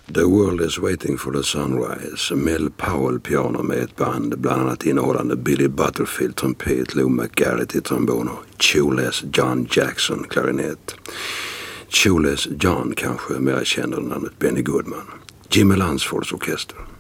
The World is Waiting for the Sunrise. Mel Powell piano med ett band, bland annat innehållande Billy Butterfield trumpet, Lou McGarrett i trombon och Shoeless John Jackson klarinett. Shoeless John kanske mer känd under namnet Benny Goodman. Jimmy Lansfords orkester.